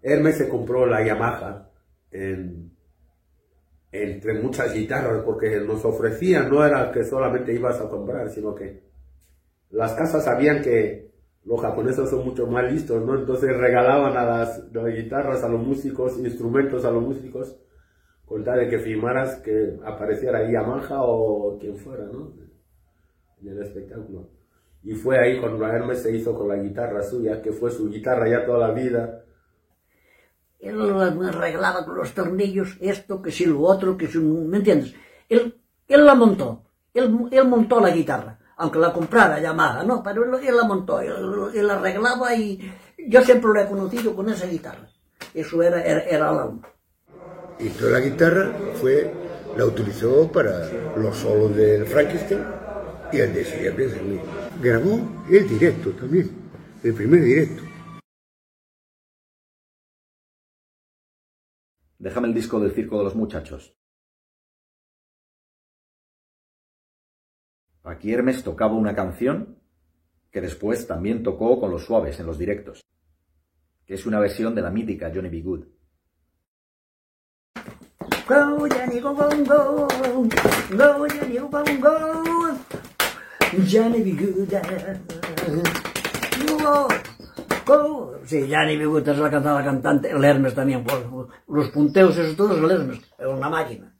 Hermes se compró la Yamaha entre muchas guitarras, porque nos ofrecían, no era que solamente ibas a comprar, sino que las casas sabían que los japoneses son mucho más listos, ¿no? Entonces regalaban a las guitarras a los músicos, instrumentos a los músicos, con tal de que firmaras que apareciera Yamaha o quien fuera, ¿no? En el espectáculo. Y fue ahí cuando Hermes se hizo con la guitarra suya, que fue su guitarra ya toda la vida. Él arreglaba con los tornillos esto, que si lo otro, que si... ¿Me entiendes? Él la montó, él montó la guitarra, aunque la comprara Yamaha, ¿no? Pero él la montó, él arreglaba y yo siempre lo he conocido con esa guitarra. Eso era la... Y toda la guitarra la utilizó para los solos del Frankenstein y el de Sirius. Grabó el directo también, el primer directo. Déjame el disco del Circo de los Muchachos. Aquí Hermes tocaba una canción que después también tocó con los Suaves en los directos, que es una versión de la mítica Johnny B. Good. Go, Johnny, go, go, go. Go, Johnny, go, go, go. Johnny B. Good. Go, go. Sí, Johnny B. Good es la cantante. El Hermes también. Los punteos esos todos, el Hermes. Es una máquina.